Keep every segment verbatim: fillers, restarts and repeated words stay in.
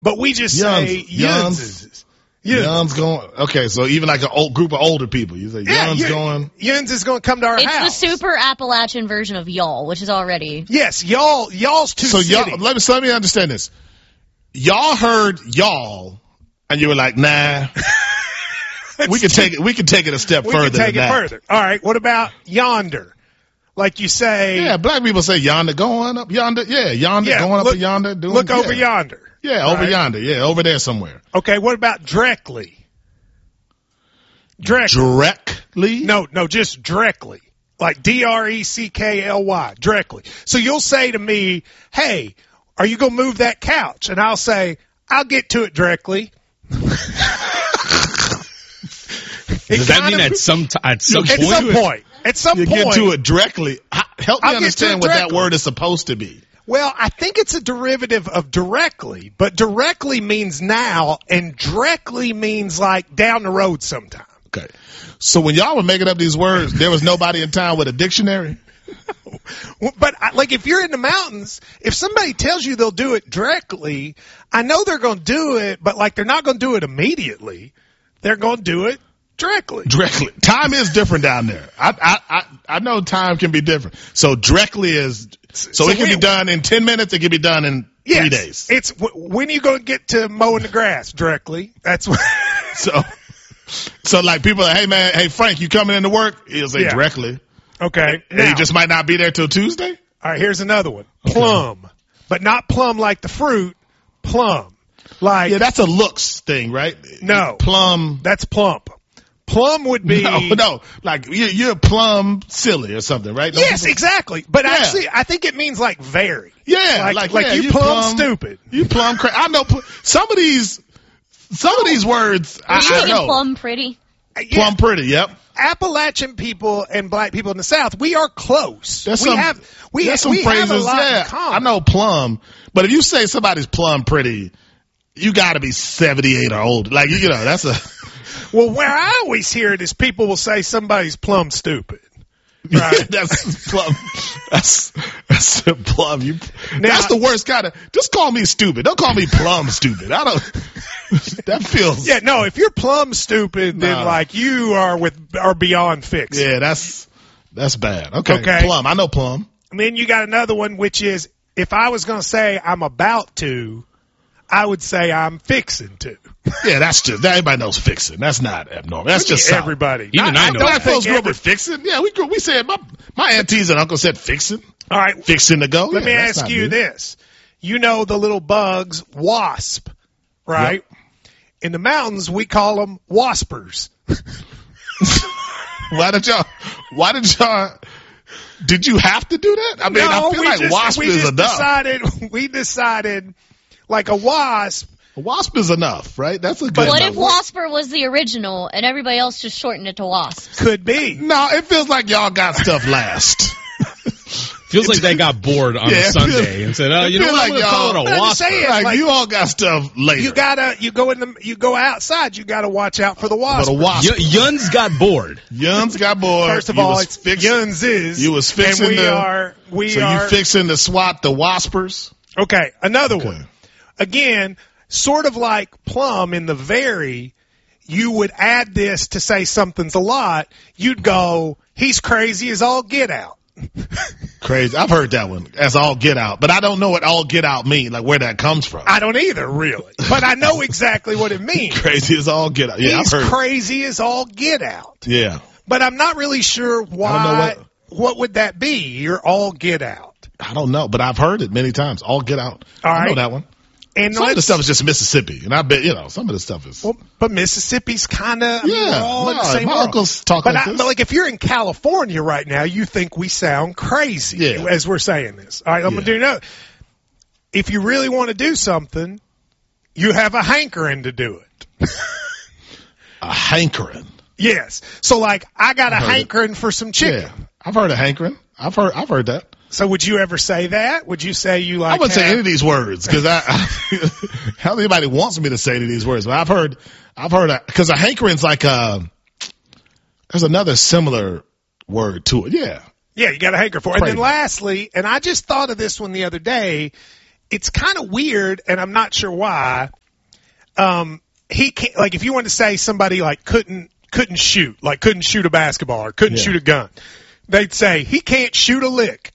but we just say yuns. Yuns going. Okay, so even like an old group of older people, you say yeah, yuns going. Yuns is going to come to our it's house. It's the super Appalachian version of y'all, which is already. Yes, y'all. Y'all's too. So city. y'all. Let me so let me understand this. Y'all heard y'all, and you were like, nah. we can take it. We can take it a step we further. We can take than it that. further. All right. What about yonder? Like you say. Yeah, black people say yonder, going up yonder. Yeah, yonder, yeah, going look, up yonder. Doing, look yeah. over yonder. Yeah, over right. yonder. Yeah, over there somewhere. Okay. What about directly? Directly. Directly? No, no, just directly. Like D R E C K L Y. Directly. So you'll say to me, hey, are you going to move that couch? And I'll say, I'll get to it directly. Does that mean of, at some t- at some at point? At some point. At some you point. get to it directly. Help me I'll understand what that word is supposed to be. Well, I think it's a derivative of directly, but directly means now, and directly means like down the road sometime. Okay. So when y'all were making up these words, there was nobody in town with a dictionary? But like if you're in the mountains, if somebody tells you they'll do it directly, I know they're going to do it, but like they're not going to do it immediately. They're going to do it directly. Directly. Time is different down there. I I I, I know time can be different. So directly is so, so it can we, be done in ten minutes. It can be done in yes, three days. It's when are you going to get to mowing the grass directly? That's what. so so like people are, hey man, hey Frank, you coming into work? He'll say yeah. directly. Okay. And now, he just might not be there till Tuesday? All right, here's another one. Plum. Okay. But not plum like the fruit. Plum. Like yeah, that's a looks thing, right? No. Plum. That's plump. Plum would be. No, no. Like you're, you're plum silly or something, right? Don't yes, people... exactly. But yeah. actually, I think it means like very. Yeah. Like, like, like yeah, you, you plum, plum stupid. You plum crazy. I know some of these, some of these words, Are I, you I know. plum pretty? Plum yeah. pretty, yep. Appalachian people and black people in the South, we are close. There's we some, have we, there's some we phrases, have a lot yeah. in common. I know plum, but if you say somebody's plum pretty, you got to be seventy-eight or older. Like you know, that's a. Well, where I always hear it is people will say somebody's plum stupid. Right? that's plum. That's that's a plum. You. Now, that's the worst kind of. Just call me stupid. Don't call me plum stupid. I don't. That feels. Yeah, no. If you're plum stupid, then no. like you are with are beyond fixed. Yeah, that's that's bad. Okay. Okay. Plum. I know plum. And then you got another one, which is if I was going to say I'm about to, I would say I'm fixing to. Yeah, that's just everybody knows fixing. That's not abnormal. That's just South. Everybody. Even I, I know. Black folks grew up with fixing. Yeah, we grew. We said my my aunties and uncles said fixing. All right, fixing to go. Let yeah, me ask you new. this: you know the little bugs, wasp, right? Yep. In the mountains, we call them waspers. Why did y'all? Why did y'all? Did you have to do that? I mean, no, I feel like just, wasp we is just enough. Decided, we decided, like a wasp. A wasp is enough, right? That's a good. But what enough if Wasper was the original and everybody else just shortened it to Wasp? Could be. No, it feels like y'all got stuff last. Feels like they got bored on yeah, a Sunday feels, and said, "Oh, you know what? like I'm gonna call it a wasp." Like, like, you all got stuff later. You gotta, you go in the, you go outside. You gotta watch out for the wasp. For the wasp. Y- Yuns got bored. Yuns got bored. First of you all, was it's fix- Yuns is. You was fixing and we the. are. We so are. you fixing to swat the waspers. Okay, another okay. one. Again, sort of like plum in the very. You would add this to say something's a lot. You'd go, he's crazy as all get out. Crazy. I've heard that one as all get out, but I don't know what all get out mean, like where that comes from. I don't either, really. But I know exactly what it means. Crazy as all get out. Yeah, He's I've heard. crazy as all get out. Yeah. But I'm not really sure why. what, what would that be? You're all get out. I don't know, but I've heard it many times. All get out. All I right. know that one. And some of the stuff is just Mississippi, and I bet you know some of the stuff is. Well, but Mississippi's kind of yeah. we're all no, in the same my world. uncles talk but like I, this. But like if you're in California right now, you think we sound crazy yeah. as we're saying this. All right, I'm yeah. gonna do another. If you really want to do something, you have a hankering to do it. A hankering. Yes. So like I got I've a hankering it. for some chicken. Yeah. I've heard a hankering. I've heard. I've heard that. So would you ever say that? Would you say you like? I wouldn't have... say any of these words because I, I how anybody wants me to say any of these words. But I've heard, I've heard because a, a hankering's like a. There's another similar word to it. Yeah. Yeah, you got a hanker for it. And then lastly, and I just thought of this one the other day, it's kind of weird, and I'm not sure why. Um, he can't, like, if you want to say somebody like couldn't couldn't shoot, like couldn't shoot a basketball or couldn't Yeah. shoot a gun, they'd say he can't shoot a lick.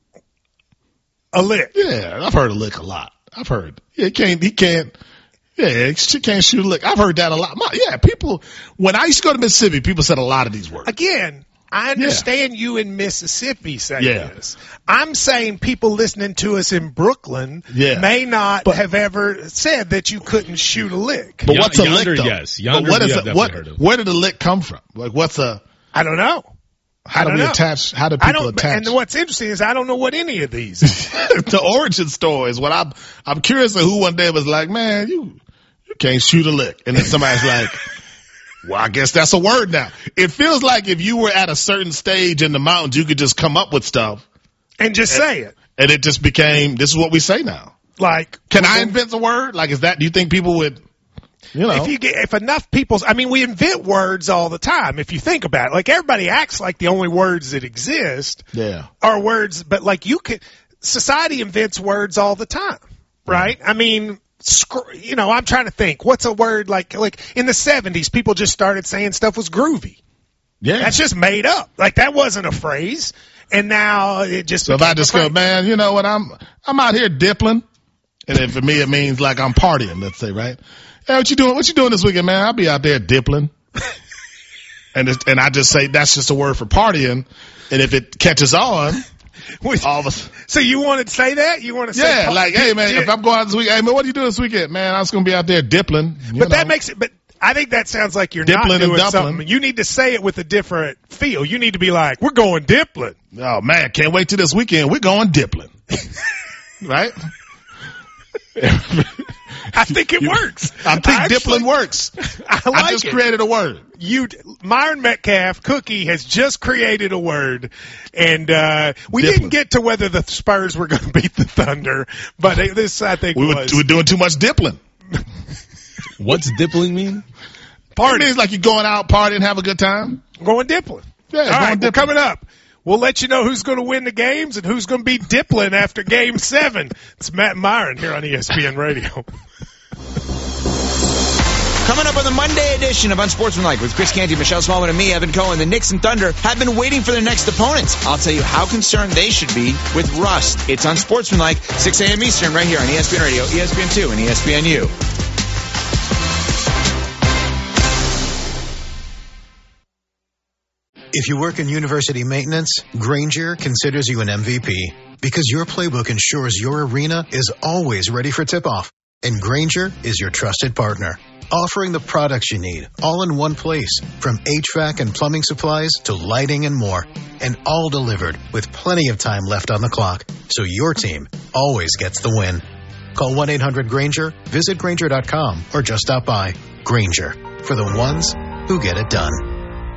A lick. Yeah, I've heard a lick a lot. I've heard. Yeah, he can't. He can't. Yeah, she can't shoot a lick. I've heard that a lot. My, yeah, people. When I used to go to Mississippi, people said a lot of these words. Again, I understand you in Mississippi saying Yeah. this. I'm saying people listening to us in Brooklyn Yeah. may not But- have ever said that you couldn't shoot a lick. But Yon- what's a yonder, lick though? yes. But Yonder what we is have a, what? definitely heard of. Where did the lick come from? Like, what's a? I don't know. How I do don't we know. attach? How do I people don't. attach? And what's interesting is I don't know what any of these. The origin story is what I'm. I'm curious of who one day was like, man, you you can't shoot a lick, and then somebody's like, well, I guess that's a word now. It feels like if you were at a certain stage in the mountains, you could just come up with stuff, And just say it. and it just became. This is what we say now. Like, Can I invent a word? Like, is that? Do you think people would? You know, if you get, if enough people's, I mean, we invent words all the time. If you think about it, like everybody acts like the only words that exist yeah. are words, but like you could, society invents words all the time, right? I mean, scr- you know, I'm trying to think, what's a word like, like in the seventies, people just started saying stuff was groovy. Yeah. That's just made up. Like that wasn't a phrase. And now it just, So if I became a just go, phrase. man, you know what? I'm I'm out here dippling, and then for me it means like I'm partying. Let's say, right? Hey, what you doing? What you doing this weekend, man? I'll be out there dippling, and it's, and I just say that's just a word for partying, and if it catches on, Wait, all of a so you want to say that? You want to say, yeah, pa- like hey man, dip- if I'm going out this weekend, hey man, what are you doing this weekend, man? I was gonna be out there dippling. you But that know. makes it, but I think that sounds like you're Dippling not and doing dumpling. something. You need to say it with a different feel. You need to be like, we're going dippling. Oh man, can't wait till this weekend. We're going dippling, right? I think it works. I think actually- dippling works. I like I just it. created a word. You, Myron Metcalf, Cookie has just created a word, and uh we Dippling. didn't get to whether the Spurs were going to beat the Thunder, but this I think We were, was we were doing too much dippling. What's dippling mean? Party means like you're going out, partying, have a good time. going dippling. Yeah, All going right, well, dippling. coming up, we'll let you know who's going to win the games and who's going to be dippling after Game Seven. It's Matt and Myron here on E S P N Radio. Coming up on the Monday edition of Unsportsmanlike with Chris Canty, Michelle Smallman, and me, Evan Cohen, the Knicks and Thunder have been waiting for their next opponents. I'll tell you how concerned they should be with rust. It's Unsportsmanlike, six a.m. Eastern, right here on E S P N Radio, E S P N two, and E S P N U. If you work in university maintenance, Grainger considers you an M V P because your playbook ensures your arena is always ready for tip-off. And Grainger is your trusted partner, offering the products you need all in one place, from H V A C and plumbing supplies to lighting and more, and all delivered with plenty of time left on the clock, so your team always gets the win. Call one eight hundred Grainger, visit Grainger dot com, or just stop by. Grainger, for the ones who get it done.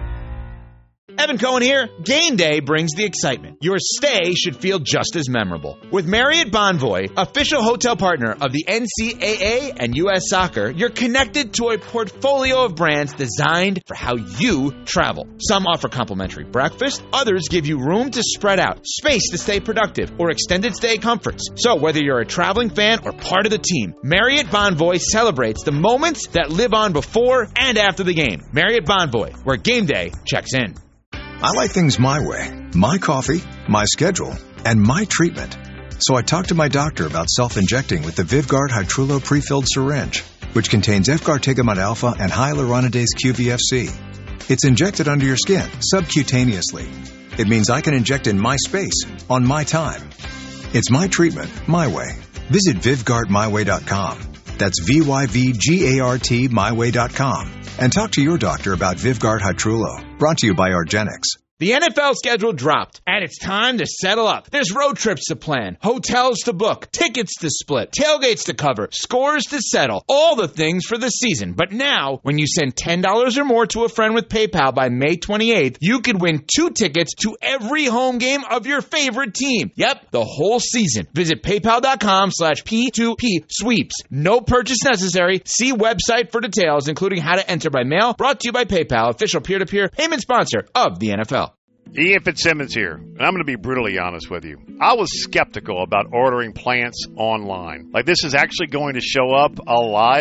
Evan Cohen here. Game day brings the excitement. Your stay should feel just as memorable. With Marriott Bonvoy, official hotel partner of the N C double A and U S Soccer, you're connected to a portfolio of brands designed for how you travel. Some offer complimentary breakfast, others give you room to spread out, space to stay productive, or extended stay comforts. So whether you're a traveling fan or part of the team, Marriott Bonvoy celebrates the moments that live on before and after the game. Marriott Bonvoy, where game day checks in. I like things my way, my coffee, my schedule, and my treatment. So I talked to my doctor about self-injecting with the Vyvgart Hytrulo prefilled syringe, which contains efgartigimod alpha and hyaluronidase Q V F C. It's injected under your skin, subcutaneously. It means I can inject in my space, on my time. It's my treatment, my way. Visit Vyvgart my way dot com. That's V Y V G A R T my way dot com. And talk to your doctor about Vyvgart Hytrulo. Brought to you by Argenix. The N F L schedule dropped, and it's time to settle up. There's road trips to plan, hotels to book, tickets to split, tailgates to cover, scores to settle, all the things for the season. But now, when you send ten dollars or more to a friend with PayPal by May twenty-eighth, you could win two tickets to every home game of your favorite team. Yep, the whole season. Visit paypal.com slash P2P sweeps. No purchase necessary. See website for details, including how to enter by mail. Brought to you by PayPal, official peer-to-peer payment sponsor of the N F L. Ian Fitzsimmons here, and I'm going to be brutally honest with you. I was skeptical about ordering plants online. Like, this is actually going to show up alive